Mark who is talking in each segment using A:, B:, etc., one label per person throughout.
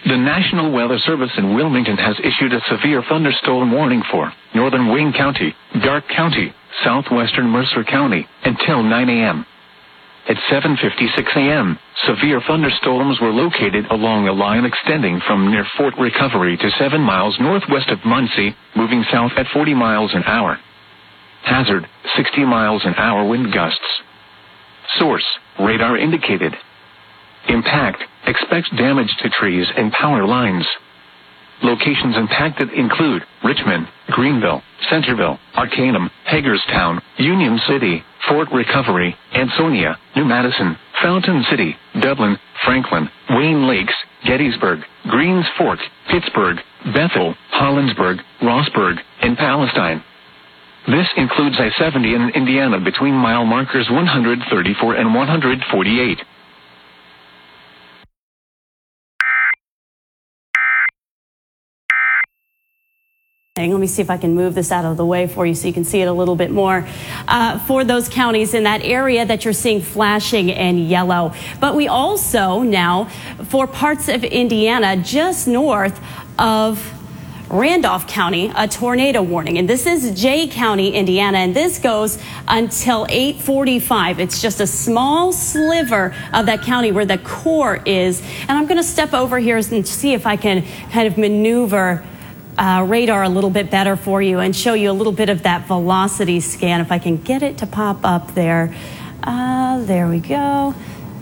A: The National Weather Service in Wilmington has issued a severe thunderstorm warning for northern Wayne County, Darke County, southwestern Mercer County, until 9 a.m. At 7:56 a.m., severe thunderstorms were located along a line extending from near Fort Recovery to 7 miles northwest of Muncie, moving south at 40 miles an hour. Hazard, 60 miles an hour wind gusts. Source, radar indicated. Impact, expects damage to trees and power lines. Locations impacted include Richmond, Greenville, Centerville, Arcanum, Hagerstown, Union City, Fort Recovery, Ansonia, New Madison, Fountain City, Dublin, Franklin, Wayne Lakes, Gettysburg, Greens Fork, Pittsburgh, Bethel, Hollinsburg, Rossburg, and Palestine. This includes I-70 in Indiana between mile markers 134 and 148.
B: Let me see if I can move this out of the way for you so you can see it a little bit more. For those counties in that area that you're seeing flashing in yellow. But we also now, for parts of Indiana just north of Randolph County, a tornado warning. And this is Jay County, Indiana, and this goes until 8:45. It's just a small sliver of that county where the core is. And I'm going to step over here and see if I can kind of maneuver radar a little bit better for you and show you a little bit of that velocity scan. If I can get it to pop up there. There we go.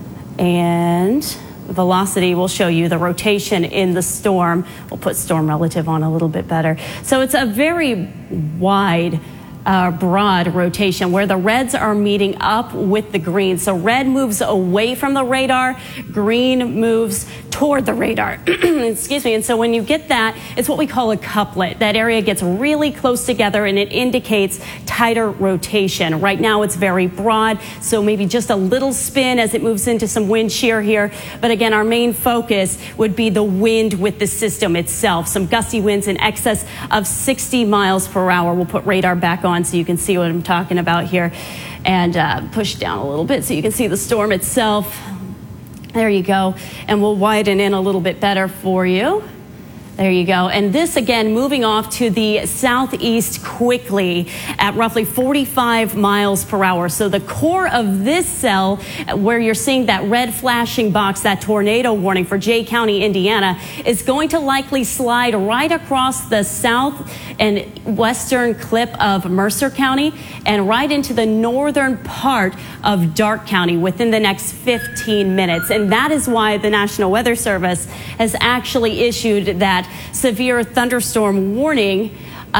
B: And velocity will show you the rotation in the storm. We'll put storm relative on a little bit better. So it's a very wide, broad rotation where the reds are meeting up with the green. So red moves away from the radar, green moves toward the radar. Excuse me. And so when you get that, it's what we call a couplet. That area gets really close together and it indicates tighter rotation. Right now it's very broad, so maybe just a little spin as it moves into some wind shear here. But again, our main focus would be the wind with the system itself. Some gusty winds in excess of 60 miles per hour. We'll put radar back on so you can see what I'm talking about here, and push down a little bit so you can see the storm itself. There you go. And we'll widen in a little bit better for you. There you go. And this again moving off to the southeast quickly at roughly 45 miles per hour. So the core of this cell where you're seeing that red flashing box, that tornado warning for Jay County, Indiana, is going to likely slide right across the south and western clip of Mercer County and right into the northern part of Darke County within the next 15 minutes. And that is why the National Weather Service has actually issued that severe thunderstorm warning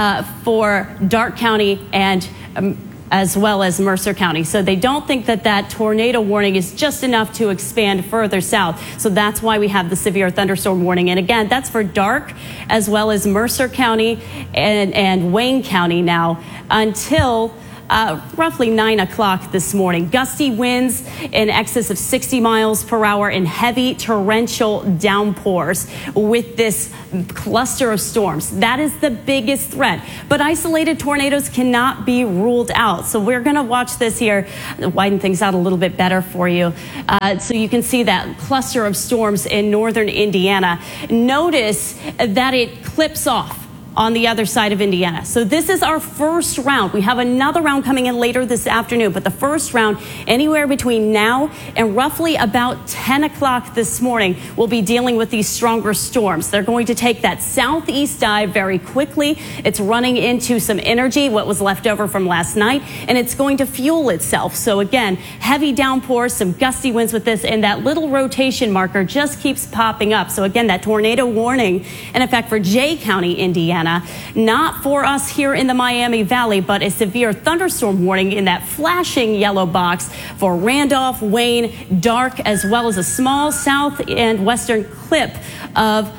B: for Darke County and as well as Mercer County. So they don't think that that tornado warning is just enough to expand further south. So that's why we have the severe thunderstorm warning. And again, that's for Darke as well as Mercer County and Wayne County now until roughly 9 o'clock this morning. Gusty winds in excess of 60 miles per hour and heavy torrential downpours with this cluster of storms. That is the biggest threat. But isolated tornadoes cannot be ruled out. So we're going to watch this here, widen things out a little bit better for you. So you can see that cluster of storms in northern Indiana. Notice that it clips off on the other side of Indiana. So this is our first round. We have another round coming in later this afternoon, but the first round, anywhere between now and roughly about 10 o'clock this morning, we'll be dealing with these stronger storms. They're going to take that southeast dive very quickly. It's running into some energy, what was left over from last night, and it's going to fuel itself. So again, heavy downpours, some gusty winds with this, and that little rotation marker just keeps popping up. So again, that tornado warning in effect for Jay County, Indiana. Not for us here in the Miami Valley, but a severe thunderstorm warning in that flashing yellow box for Randolph, Wayne, Darke, as well as a small south and western clip of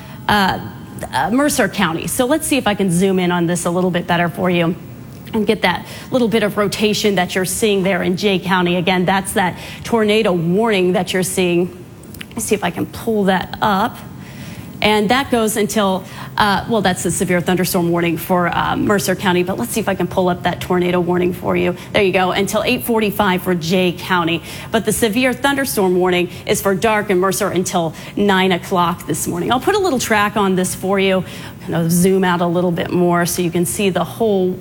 B: Mercer County. So let's see if I can zoom in on this a little bit better for you and get that little bit of rotation that you're seeing there in Jay County. Again, that's that tornado warning that you're seeing. Let's see if I can pull that up. And that goes until, that's the severe thunderstorm warning for Mercer County. But let's see if I can pull up that tornado warning for you. There you go, until 8:45 for Jay County. But the severe thunderstorm warning is for Darke and Mercer until 9 o'clock this morning. I'll put a little track on this for you. Kind of zoom out a little bit more so you can see the whole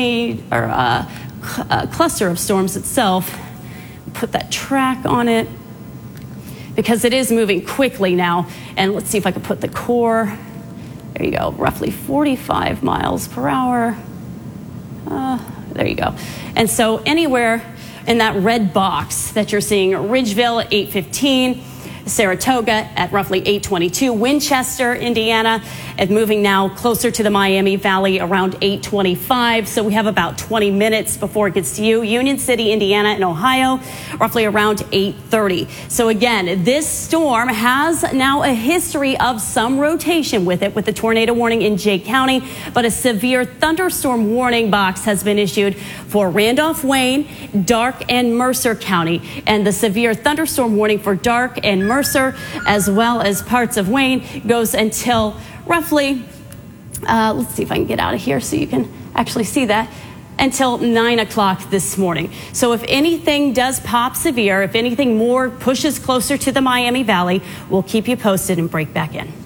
B: cluster of storms itself. Put that track on it because it is moving quickly now. And let's see if I can put the core. There you go, roughly 45 miles per hour. There you go. And so anywhere in that red box that you're seeing, Ridgeville 815, Saratoga at roughly 822, Winchester, Indiana, and moving now closer to the Miami Valley around 825. So we have about 20 minutes before it gets to you. Union City, Indiana, and Ohio, roughly around 8:30. So again, this storm has now a history of some rotation with it, with the tornado warning in Jay County, but a severe thunderstorm warning box has been issued for Randolph, Wayne, Darke, and Mercer County. And the severe thunderstorm warning for Darke and Mercer, as well as parts of Wayne, goes until roughly, let's see if I can get out of here so you can actually see that, until 9 o'clock this morning. So if anything does pop severe, if anything more pushes closer to the Miami Valley, we'll keep you posted and break back in.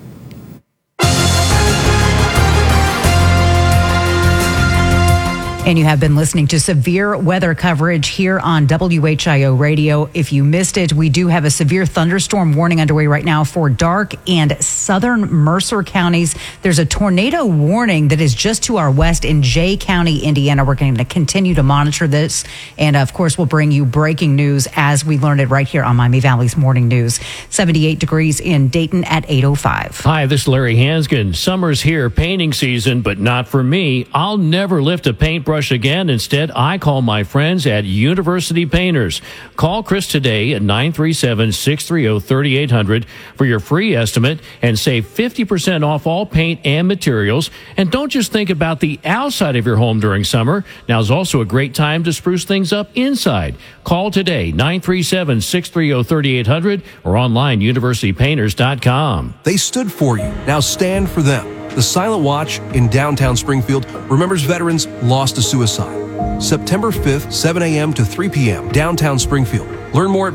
C: And you have been listening to severe weather coverage here on WHIO Radio. If you missed it, we do have a severe thunderstorm warning underway right now for Darke and southern Mercer counties. There's a tornado warning that is just to our west in Jay County, Indiana. We're going to continue to monitor this. And of course, we'll bring you breaking news as we learn it right here on Miami Valley's Morning News. 78 degrees in Dayton at 8:05.
D: Hi, this is Larry Hanskin. Summer's here, painting season, but not for me. I'll never lift a paintbrush again. Instead, I call my friends at University Painters. Call Chris today at 937-630-3800 for your free estimate and save 50% off all paint and materials. And don't just think about the outside of your home during summer. Now is also a great time to spruce things up inside. Call today, 937-630-3800 or online, universitypainters.com.
E: They stood for you. Now stand for them. The Silent Watch in downtown Springfield remembers veterans lost to suicide. September 5th, 7 a.m. to 3 p.m., downtown Springfield. Learn more at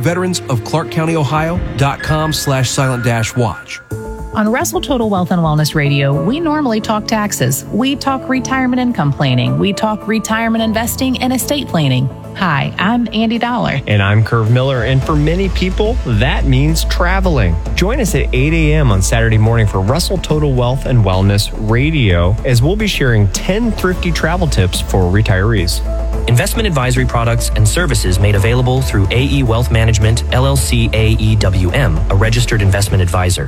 E: veteransofclarkcountyohio.com/silent-watch.
F: On Russell Total Wealth and Wellness Radio, we normally talk taxes. We talk retirement income planning. We talk retirement investing and estate planning. Hi, I'm Andy Dollar.
G: And I'm Curve Miller. And for many people, that means traveling. Join us at 8 a.m. on Saturday morning for Russell Total Wealth and Wellness Radio, as we'll be sharing 10 thrifty travel tips for retirees.
H: Investment advisory products and services made available through AE Wealth Management, LLC AEWM, a registered investment advisor.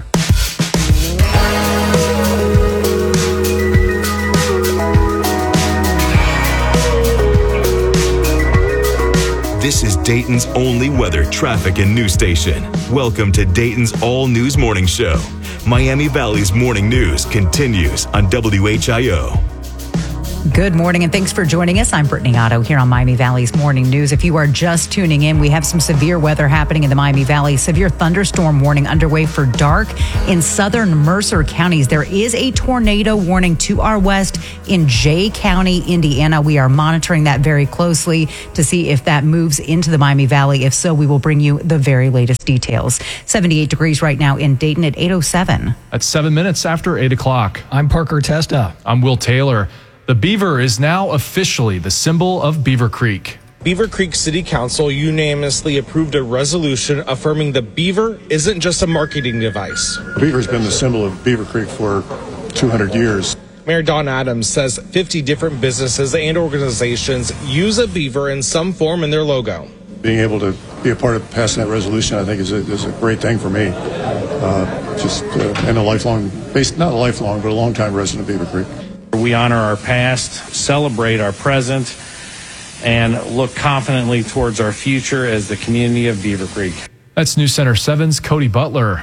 I: This is Dayton's only weather, traffic, and news station. Welcome to Dayton's all-news morning show. Miami Valley's morning news continues on WHIO.
C: Good morning and thanks for joining us. I'm Brittany Otto here on Miami Valley's Morning News. If you are just tuning in, we have some severe weather happening in the Miami Valley. Severe thunderstorm warning underway for Darke in southern Mercer counties. There is a tornado warning to our west in Jay County, Indiana. We are monitoring that very closely to see if that moves into the Miami Valley. If so, we will bring you the very latest details. 78 degrees right now in Dayton at 8:07.
J: That's 7 minutes after 8 o'clock.
K: I'm Parker Testa.
J: I'm Will Taylor. The beaver is now officially the symbol of Beaver Creek.
L: Beaver Creek City Council unanimously approved a resolution affirming the beaver isn't just a marketing device.
M: The beaver's been the symbol of Beaver Creek for 200 years.
L: Mayor Don Adams says 50 different businesses and organizations use a beaver in some form in their logo.
M: Being able to be a part of passing that resolution, I think, is a great thing for me. And a lifelong, not a lifelong, but a long-time resident of Beaver Creek.
N: We honor our past, celebrate our present, and look confidently towards our future as the community of Beaver Creek.
J: That's News Center 7's Cody Butler.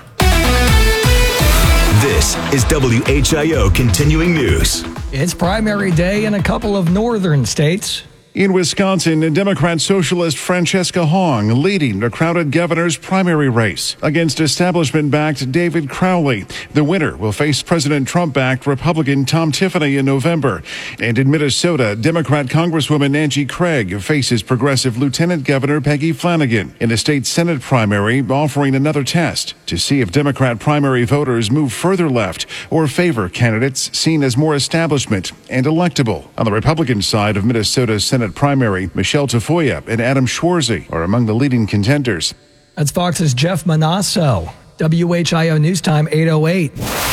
I: This is WHIO Continuing News.
K: It's primary day in a couple of northern states. In Wisconsin, Democrat Socialist Francesca Hong leading the crowded governor's primary race against establishment-backed David Crowley. The winner will face President Trump-backed Republican Tom Tiffany in November. And in Minnesota, Democrat Congresswoman Angie Craig faces progressive Lieutenant Governor Peggy Flanagan in the state Senate primary, offering another test to see if Democrat primary voters move further left or favor candidates seen as more establishment and electable. On the Republican side of Minnesota's Senate primary, Michelle Tafoya and Adam Schwarzy are among the leading contenders.
O: That's Fox's Jeff Manasso. WHIO News Time 8:08.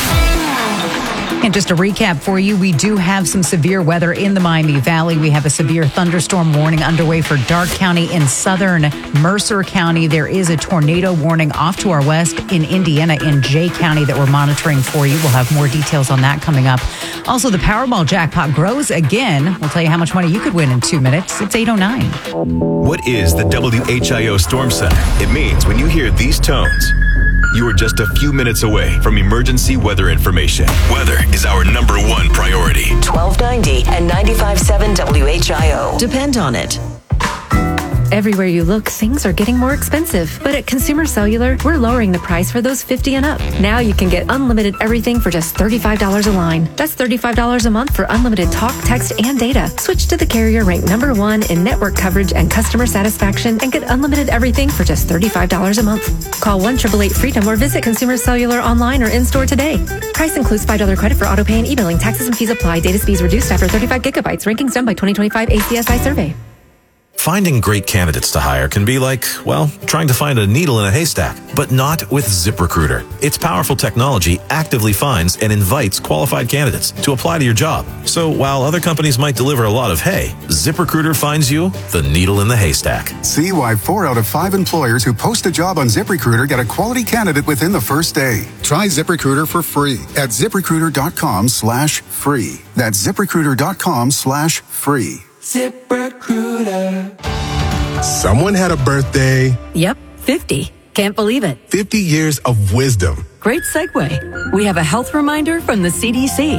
C: And just a recap for you, we do have some severe weather in the Miami Valley. We have a severe thunderstorm warning underway for Darke County in southern Mercer County. There is a tornado warning off to our west in Indiana in Jay County that we're monitoring for you. We'll have more details on that coming up. Also, the Powerball jackpot grows again. We'll tell you how much money you could win in 2 minutes. It's 8:09.
I: What is the WHIO Storm Center? It means when you hear these tones, you are just a few minutes away from emergency weather information. Weather is our number one priority.
P: 1290 and 95.7 WHIO. Depend on it.
Q: Everywhere you look, things are getting more expensive. But at Consumer Cellular, we're lowering the price for those 50 and up. Now you can get unlimited everything for just $35 a line. That's $35 a month for unlimited talk, text, and data. Switch to the carrier ranked number 1 in network coverage and customer satisfaction and get unlimited everything for just $35 a month. Call 1-888-FREEDOM or visit Consumer Cellular online or in-store today. Price includes $5 credit for auto pay and e-billing. Taxes and fees apply. Data speeds reduced after 35 gigabytes. Rankings done by 2025 ACSI survey.
R: Finding great candidates to hire can be like, well, trying to find a needle in a haystack, but not with ZipRecruiter. Its powerful technology actively finds and invites qualified candidates to apply to your job. So while other companies might deliver a lot of hay, ZipRecruiter finds you the needle in the haystack.
S: See why 4 out of 5 employers who post a job on ZipRecruiter get a quality candidate within the first day. Try ZipRecruiter for free at ZipRecruiter.com/free. That's ZipRecruiter.com/free.
T: ZipRecruiter. Someone had a birthday.
U: Yep, 50. Can't believe it.
T: 50 years of wisdom.
U: Great segue. We have a health reminder from the CDC.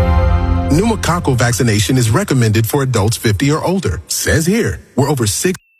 T: Pneumococcal vaccination is recommended for adults 50 or older. Says here, we're over 6